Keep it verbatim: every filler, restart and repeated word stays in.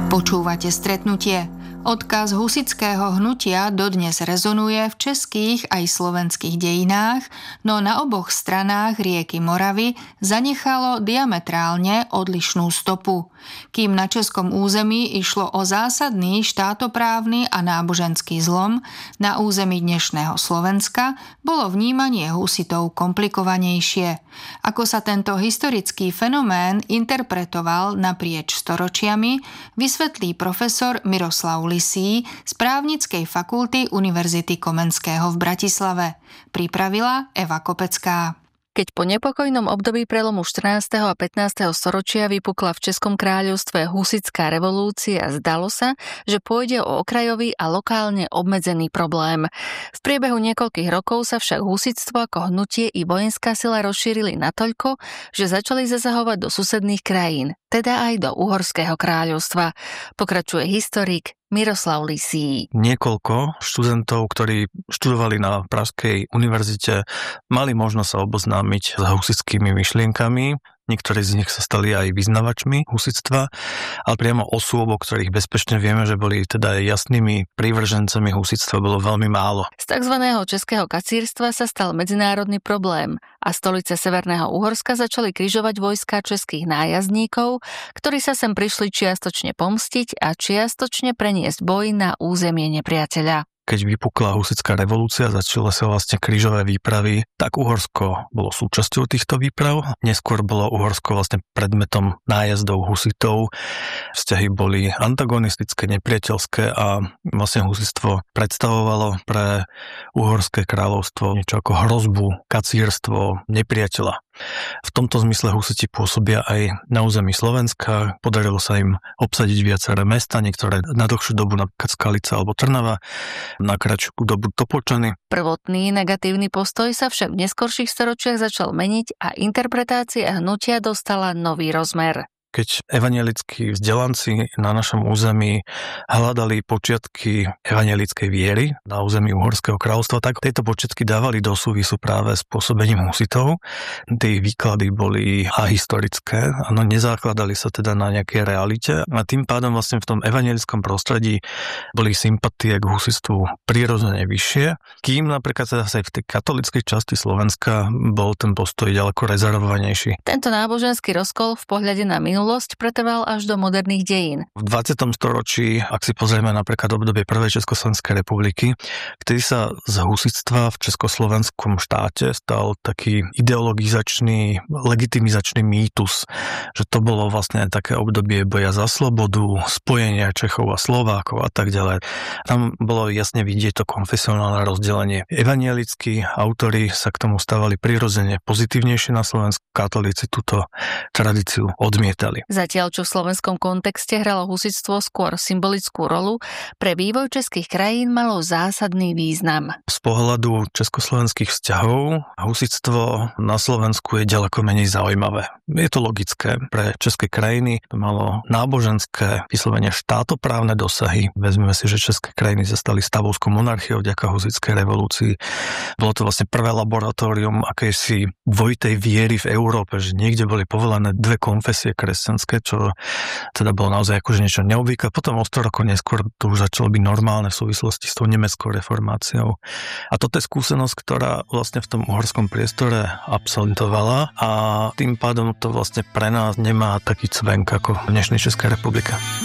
Počúvate Stretnutie. Odkaz husitského hnutia dodnes rezonuje v českých aj slovenských dejinách, no na oboch stranách rieky Moravy zanechalo diametrálne odlišnú stopu. Kým na českom území išlo o zásadný štátoprávny a náboženský zlom, na území dnešného Slovenska bolo vnímanie husitov komplikovanejšie. Ako sa tento historický fenomén interpretoval naprieč storočiami, vysvetlí profesor Miroslav Lisý z Právnickej fakulty Univerzity Komenského v Bratislave. Pripravila Eva Kopecká. Keď po nepokojnom období prelomu štrnásteho a pätnásteho storočia vypukla v Českom kráľovstve husitská revolúcia, zdalo sa, že pôjde o okrajový a lokálne obmedzený problém. V priebehu niekoľkých rokov sa však husitstvo ako hnutie i vojenská sila rozšírili natoľko, že začali zasahovať do susedných krajín, teda aj do Uhorského kráľovstva. Pokračuje historik Miroslav Lisý. Niekoľko študentov, ktorí študovali na Pražskej univerzite, mali možnosť sa oboznámiť s husitskými myšlienkami. Niektorí z nich sa stali aj vyznavačmi husitstva, ale priamo osôb, o ktorých bezpečne vieme, že boli teda jasnými prívržencami husitstva, bolo veľmi málo. Z takzvaného českého kacírstva sa stal medzinárodný problém a stolice Severného Uhorska začali križovať vojská českých nájazdníkov, ktorí sa sem prišli čiastočne pomstiť a čiastočne preniesť boj na územie nepriateľa. Keď vypukla husitská revolúcia, začali sa vlastne krížové výpravy, tak Uhorsko bolo súčasťou týchto výprav. Neskôr bolo Uhorsko vlastne predmetom nájazdov husitov. Vzťahy boli antagonistické, nepriateľské a vlastne husitstvo predstavovalo pre Uhorské kráľovstvo niečo ako hrozbu, kacírstvo, nepriateľa. V tomto zmysle husiti pôsobia aj na území Slovenska. Podarilo sa im obsadiť viaceré mesta, niektoré na dlhšiu dobu, napríklad Skalica alebo Trnava, na kratšiu dobu Topoľčany. Prvotný negatívny postoj sa však v neskorších storočiach začal meniť a interpretácia hnutia dostala nový rozmer. Keď evanjelickí vzdelanci na našom území hľadali počiatky evanjelickej viery na území Uhorského kráľovstva, tak tieto počiatky dávali do súvisu práve s pôsobením husitov. Tie výklady boli ahistorické, no nezakladali sa teda na nejakej realite a tým pádom vlastne v tom evanjelickom prostredí boli sympatie k husitstvu prirodzene vyššie, kým napríklad teda aj v tej katolíckej časti Slovenska bol ten postoj ďaleko rezervovanejší. Tento náboženský rozkol v pohľade na minulosť pretrval až do moderných dejín. V dvadsiatom storočí, ak si pozrieme napríklad obdobie prvej Československej republiky, vtedy sa z husitstva v československom štáte stal taký ideologizačný, legitimizačný mýtus, že to bolo vlastne také obdobie boja za slobodu, spojenia Čechov a Slovákov a tak ďalej. Tam bolo jasne vidieť to konfesionálne rozdelenie. Evanjelickí autori sa k tomu stávali prirodzene pozitívnejšie na Slovensku, katolíci túto tradíciu odmietali. Zatiaľ, čo v slovenskom kontexte hralo husitstvo skôr symbolickú rolu, pre vývoj českých krajín malo zásadný význam. Z pohľadu československých vzťahov husitstvo na Slovensku je ďaleko menej zaujímavé. Je to logické. Pre české krajiny to malo náboženské, vyslovene štátoprávne dosahy. Vezmeme si, že české krajiny sa stali stavovskou monarchiou vďaka husitskej revolúcii. Bolo to vlastne prvé laboratórium akejsi dvojitej viery v Európe, že niekde boli povolené dve konfesie kresťanské, čo teda bolo naozaj akože niečo neobvyklé. Potom o sto rokov neskôr to už začalo byť normálne v súvislosti s tou nemeckou reformáciou. A toto je skúsenosť, ktorá vlastne v tom uhorskom priestore absentovala a tým pádom to vlastne pre nás nemá taký cvenk ako v dnešnej Českej republike.